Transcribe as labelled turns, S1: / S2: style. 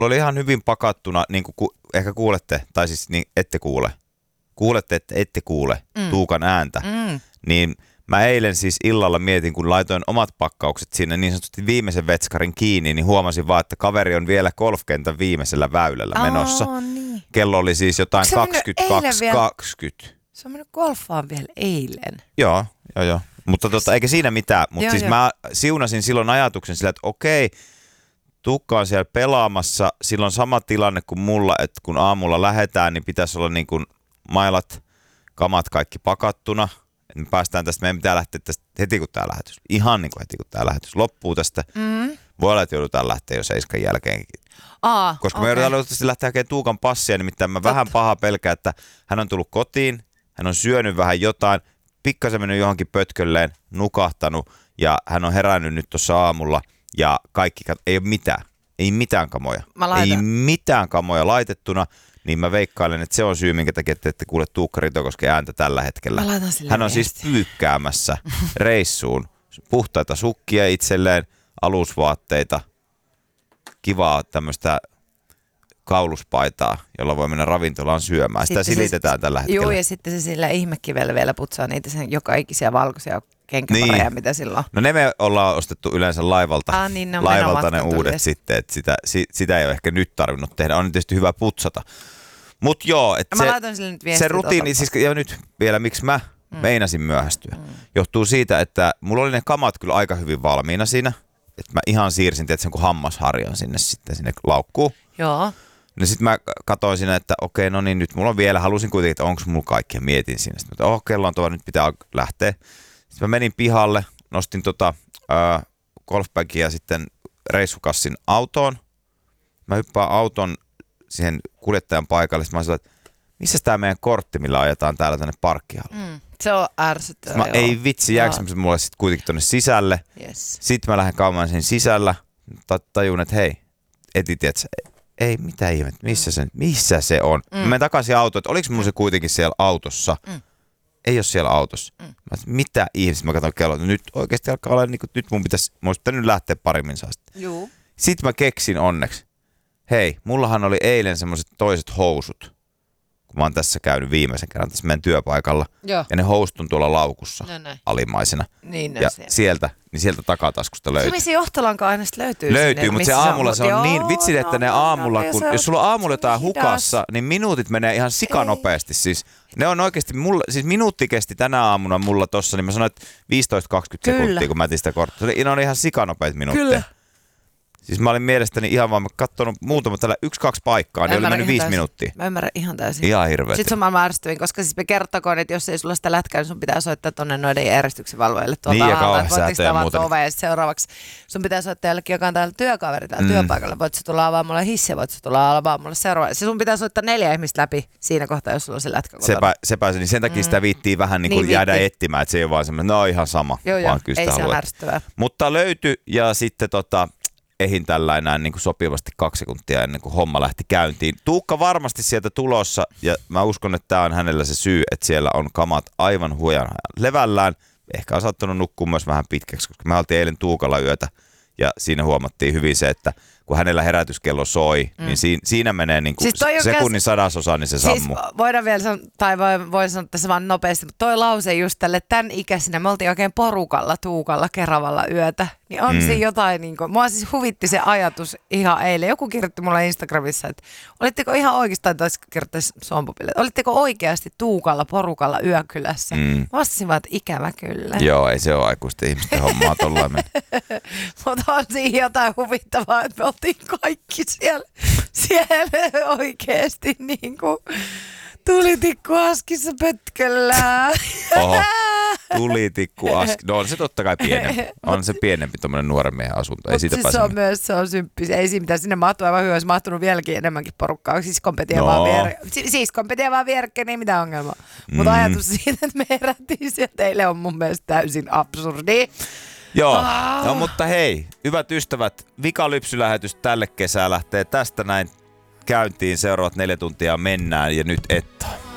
S1: oli ihan hyvin pakattuna, niin kuin ehkä kuulette, tai siis niin ette kuule. Kuulette, että ette kuule Tuukan ääntä. Niin mä eilen siis illalla mietin, kun laitoin omat pakkaukset sinne niin sanotusti viimeisen vetskarin kiinni, niin huomasin vaan, että kaveri on vielä golfkentän viimeisellä väylällä menossa.
S2: Niin.
S1: Kello oli siis jotain 22.20.
S2: Se on mennyt golfaan vielä eilen.
S1: Joo. Mutta eikä siinä mitään. Mutta siis mä siunasin silloin ajatuksen sillä, että okei, Tuukka on siellä pelaamassa. Sillä on sama tilanne kuin mulla, että kun aamulla lähdetään, niin pitäisi olla niin kuin mailat, kamat kaikki pakattuna. Me päästään tästä, meidän pitää lähteä tästä heti kun tämä lähetys. Ihan niin kuin heti kun tämä lähetys loppuu tästä. Voi olla, että joudutaan lähteä jo 7 jälkeenkin. Koska me joudutaan luultavasti lähteä hakemaan Tuukan passia, nimittäin mä vähän paha pelkää, että hän on tullut kotiin, hän on syönyt vähän jotain, pikkasen mennyt johonkin pötkölleen, nukahtanut ja hän on herännyt nyt tuossa aamulla ja kaikki, ei mitään kamoja. Ei mitään kamoja laitettuna. Niin mä veikkailen, että se on syy, minkä takia te ette kuule Tuukka Ritokosken ääntä tällä hetkellä. Hän on siis pyykkäämässä reissuun puhtaita sukkia itselleen, alusvaatteita, kivaa tämmöistä kauluspaitaa, jolla voi mennä ravintolaan syömään. Sitä silitetään tällä hetkellä.
S2: Joo, ja sitten se sillä ihmekivellä vielä putsaa niitä sen joka ikisiä valkoisia kenkäpareja, mitä silloin.
S1: No ne me ollaan ostettu yleensä laivalta.
S2: Niin,
S1: laivalta ne uudet sitten, että sitä ei ole ehkä nyt tarvinnut tehdä. On tietysti hyvä putsata. Mut joo, että se rutiini, siis, ja nyt vielä miksi mä meinasin myöhästyä, johtuu siitä, että mulla oli ne kamat kyllä aika hyvin valmiina siinä. Että mä ihan siirsin, että sen kuin hammasharjan sinne laukkuun.
S2: Joo.
S1: No sit mä katsoin siinä, että okei, no niin nyt mulla on vielä, halusin kuitenkin, että onko mulla kaikkea, mietin siinä. Sitten kello on tuo, nyt pitää lähteä. Sitten mä menin pihalle, nostin golfbagia sitten reissukassin autoon. Mä hyppään auton siihen kuljettajan paikalle. Sitten mä sanoin, että missä tämä meidän kortti, millä ajetaan täällä tänne parkkialle?
S2: Se on ärsyttävää.
S1: Ei vitsi, jääkö se mulle sitten kuitenkin tonne sisälle.
S2: Yes.
S1: Sitten mä lähden kaumaan sen sisällä. Tajun, että hei, tiedätkö, ei mitään ihmettä, missä se on? Mä menen takaisin autoon, että oliko mulla se kuitenkin siellä autossa? Ei ole siellä autossa. Mä mitä ihmettä, mä katson kelloa, nyt oikeasti alkaa olla, niin kuin, nyt mun olisi pitänyt lähteä parimmin saasta. Sitten mä keksin onneksi, hei, mullahan oli eilen semmoiset toiset housut, kun mä oon tässä käynyt viimeisen kerran tässä meidän työpaikalla. Joo. Ja ne housut on tuolla laukussa alimaisena.
S2: Niin,
S1: ja sieltä takataskusta löytyy.
S2: Se missä johtolanka aina löytyy.
S1: Löytyy, mutta se aamulla se on niin, vitsi, että ne aamulla, jos sulla on aamulla jotain hukassa, niin minuutit menee ihan sikanopeasti. Siis ne on oikeasti, siis minuutti kesti tänä aamuna mulla tossa, niin mä sanoin, että 15-20 sekuntia, kun mä etin sitä korttia. Ne on ihan sikanopeita minuutteja. Kyllä. Siis mä olin mielestäni ihan vaan, mä katsonut muutama tällä 1-2 paikkaa, niin oli mennyt 5 minuuttia.
S2: Mä ymmärrän ihan täysin.
S1: Ihan hirveästi.
S2: Sitten se on maailman ärsyttävin, koska siis me kertokoon, että jos ei sulla sitä lätkää, niin sun pitää soittaa tonne noiden järjestyksen valvojille tuolta
S1: niin, ja säätöjä ja muuta.
S2: Ja seuraavaksi sun pitää soittaa jollekin, joka on täällä työkaveri täällä työpaikalla. Voit sä tulla avaamaan mulle hissiä, voit sä tulla avaamaan mulle seuraavaksi. Sun pitää soittaa 4 ihmistä läpi siinä kohtaa, jos sulla on se lätkä.
S1: Sepä, niin sen takia sitä viittii vähän niin kuin jäädä etsimään, että se ei ole vaan semmoinen, no ihan sama.
S2: Joo, ei se ole ärsyttävää.
S1: Mutta löytyi ja sitten ehin tällainen niin kuin sopivasti 2 sekuntia ennen kuin homma lähti käyntiin. Tuukka varmasti sieltä tulossa ja mä uskon, että tämä on hänellä se syy, että siellä on kamat aivan huijan levällään. Ehkä on saattanut nukkua myös vähän pitkäksi, koska me oltiin eilen Tuukalla yötä ja siinä huomattiin hyvin se, että kun hänellä herätyskello soi, niin siinä menee niin kuin siis sekunnin sadasosa, niin se sammuu.
S2: Siis voidaan vielä sanoa, tai voi sanoa tässä vaan nopeasti, mutta toi lause just tälle tämän ikäisenä, me oltiin oikein porukalla Tuukalla Keravalla yötä, niin on siinä jotain, niin kuin, mua siis huvitti se ajatus ihan eilen. Joku kirjoitti mulle Instagramissa, että olitteko ihan oikeastaan, taisi kirjoittaa Sompopille, että olitteko oikeasti Tuukalla porukalla yökylässä? Vastasin vaan, että ikävä kyllä.
S1: Joo, ei se ole aikuisten ihmisten hommaa tollain mennä.
S2: Mutta on siinä jotain huvittavaa, että me oltiin kaikki siellä oikeasti niin kuin tulitikku askissa pötköllään.
S1: Oho, tulitikku aski. No on se totta kai pienempi. On se pienempi tommoinen nuoren miehen asunto. Ei siitä
S2: siis se on myös, se on symppis. Ei siinä mitään, sinne mahtuu aivan hyvä, olisi mahtunut vieläkin enemmänkin porukkaa. Siskon piti vaan vierekkä, niin mitä ongelmaa. Mutta ajatus siitä, että me herättiin sieltä, teille on mun mielestä täysin absurdi.
S1: Joo, no, mutta hei, hyvät ystävät, vikalypsylähetys tälle kesää lähtee tästä näin käyntiin. Seuraavat 4 tuntia mennään ja nyt että.